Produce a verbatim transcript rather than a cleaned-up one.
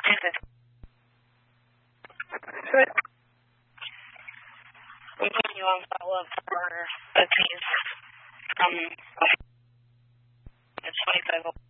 Good. I'm putting you on follow-up for a piece from it's twenty-five